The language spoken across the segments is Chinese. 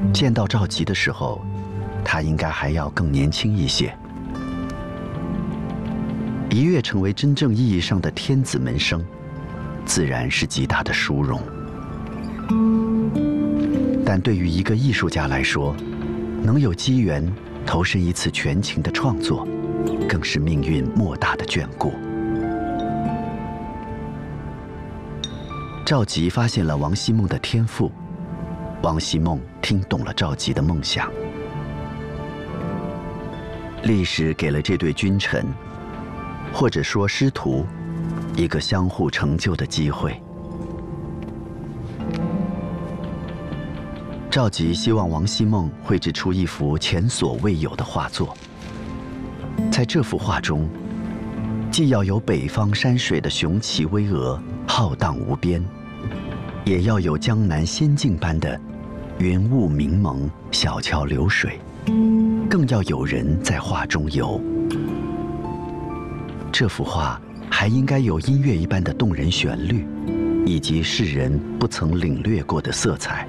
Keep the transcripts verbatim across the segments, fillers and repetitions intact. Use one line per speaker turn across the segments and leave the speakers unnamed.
见到赵佶的时候，他应该还要更年轻一些。一跃成为真正意义上的天子门生，自然是极大的殊荣。但对于一个艺术家来说，能有机缘投身一次全情的创作，更是命运莫大的眷顾。赵佶发现了王希孟的天赋，王希孟听懂了赵佶的梦想。历史给了这对君臣，或者说师徒，一个相互成就的机会。赵佶希望王希孟绘制出一幅前所未有的画作。在这幅画中，既要有北方山水的雄奇巍峨、浩荡无边，也要有江南仙境般的云雾明蒙、小桥流水，更要有人在画中游。这幅画还应该有音乐一般的动人旋律，以及世人不曾领略过的色彩。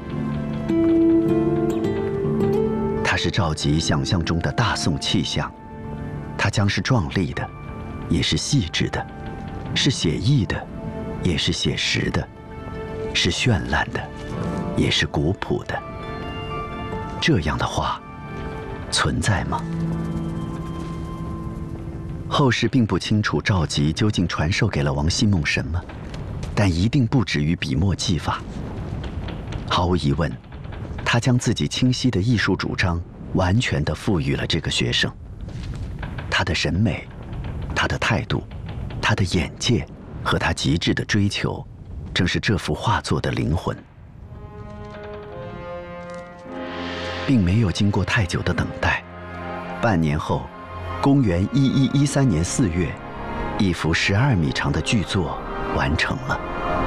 它是赵佶想象中的大宋气象，它将是壮丽的，也是细致的，是写意的，也是写实的，是绚烂的，也是古朴的。这样的画存在吗？后世并不清楚赵佶究竟传授给了王希孟什么，但一定不止于笔墨技法。毫无疑问，他将自己清晰的艺术主张完全地赋予了这个学生。他的审美，他的态度，他的眼界和他极致的追求，正是这幅画作的灵魂。并没有经过太久的等待，半年后，公元一一一三年四月，一幅十二米长的巨作完成了。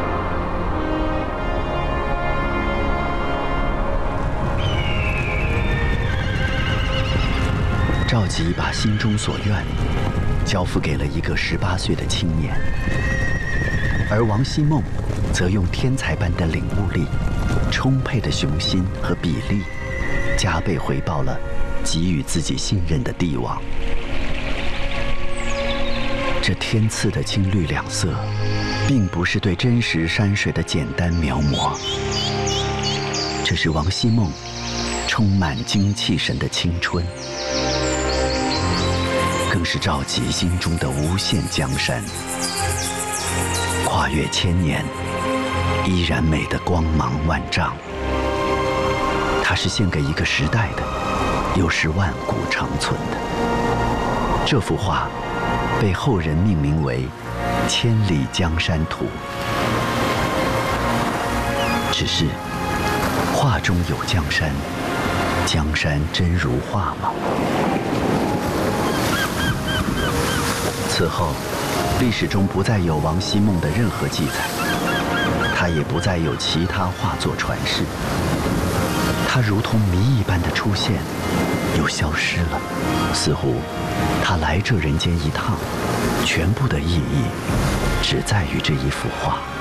赵佶把心中所愿交付给了一个十八岁的青年，而王希孟则用天才般的领悟力、充沛的雄心和比例，加倍回报了给予自己信任的帝王。这天赐的青绿两色，并不是对真实山水的简单描摹，这是王希孟充满精气神的青春，更是赵佶心中的无限江山，跨越千年，依然美得光芒万丈。它是献给一个时代的，又是万古长存的。这幅画被后人命名为《千里江山图》。只是，画中有江山，江山真如画吗？此后，历史中不再有王希孟的任何记载，他也不再有其他画作传世。他如同谜一般的出现，又消失了，似乎他来这人间一趟，全部的意义只在于这一幅画。